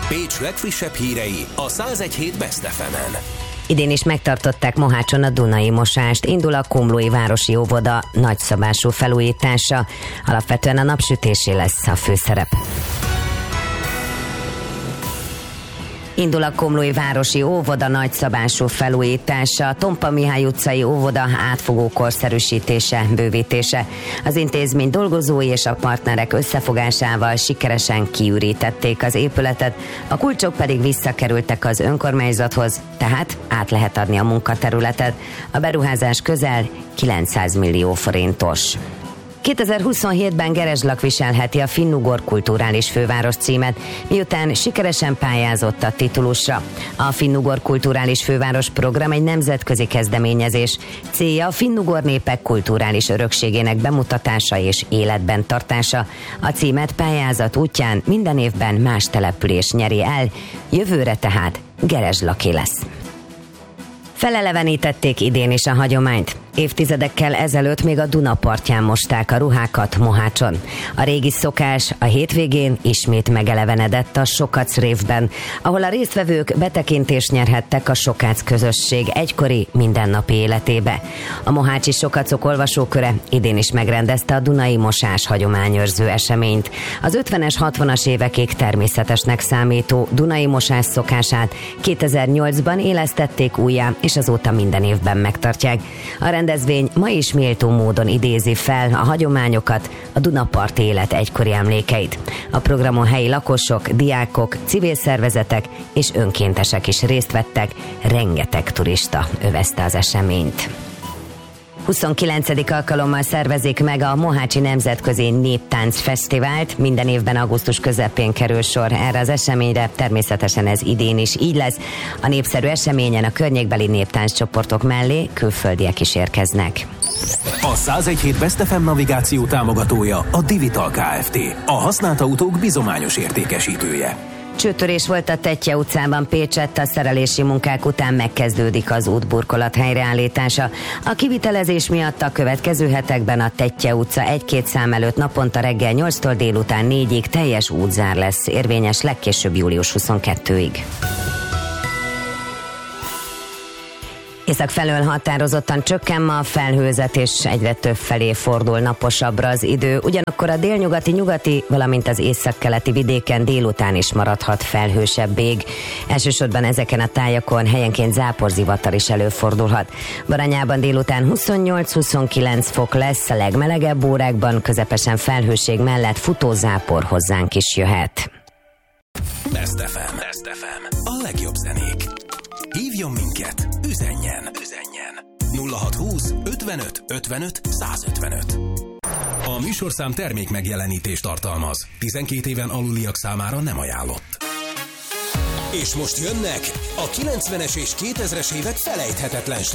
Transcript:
Pécs legfrissebb hírei a 101.7 Best FM-en. Idén is megtartották Mohácson a Dunai mosást, indul a Komlói Városi Óvoda nagyszabású felújítása. Alapvetően a napsütésé lesz a főszerep. Indul a Komlói Városi Óvoda nagyszabású felújítása, Tompa Mihály utcai óvoda átfogó korszerűsítése, bővítése. Az intézmény dolgozói és a partnerek összefogásával sikeresen kiürítették az épületet, a kulcsok pedig visszakerültek az önkormányzathoz, tehát át lehet adni a munkaterületet. A beruházás közel 900 millió forintos. 2027-ben Gerezslak viselheti a Finnugor Kulturális Főváros címet, miután sikeresen pályázott a titulusra. A Finnugor Kulturális Főváros program egy nemzetközi kezdeményezés. Célja a finnugor népek kulturális örökségének bemutatása és életben tartása. A címet pályázat útján minden évben más település nyeri el, jövőre tehát Gerezslaké lesz. Felelevenítették idén is a hagyományt. Évtizedekkel ezelőtt még a Duna partján mosták a ruhákat Mohácson. A régi szokás a hétvégén ismét megelevenedett a Sokác révben, ahol a résztvevők betekintést nyerhettek a Sokác közösség egykori mindennapi életébe. A mohácsi Sokacok olvasóköre idén is megrendezte a Dunai mosás hagyományőrző eseményt. Az 50-es, 60-as évekig természetesnek számító Dunai mosás szokását 2008-ban élesztették újjá, és azóta minden évben megtartják. A rendezvény ma is méltó módon idézi fel a hagyományokat, a Dunapart élet egykori emlékeit. A programon helyi lakosok, diákok, civil szervezetek és önkéntesek is részt vettek, rengeteg turista övezte az eseményt. 29. alkalommal szervezik meg a Mohácsi Nemzetközi Néptánc Fesztivált. Minden évben augusztus közepén kerül sor erre az eseményre, természetesen ez idén is így lesz. A népszerű eseményen a környékbeli néptánccsoportok mellé külföldiek is érkeznek. A 101.7 Best FM navigáció támogatója a Divital Kft. A használt autók bizományos értékesítője. Csőtörés volt a Tettye utcában Pécsett, a szerelési munkák után megkezdődik az útburkolat helyreállítása. A kivitelezés miatt a következő hetekben a Tettye utca 1-2 szám előtt naponta reggel 8-tól délután 4-ig teljes útzár lesz, érvényes legkésőbb július 22-ig. Észak felől határozottan csökken ma a felhőzet, és egyre több felé fordul naposabbra az idő. Ugyanakkor a délnyugati, valamint az északkeleti vidéken délután is maradhat felhősebb ég. Elsősorban ezeken a tájakon helyenként záporzivatar is előfordulhat. Baranyában délután 28-29 fok lesz, a legmelegebb órákban közepesen felhőség mellett futózápor hozzánk is jöhet. Best FM. A legjobb zenék. Hívjon minket, üzenjen. 0620 55 55 155. A műsorszám termék megjelenítést tartalmaz. 12 éven aluliak számára nem ajánlott. És most jönnek a 90-es és 2000-es évek felejthetetlen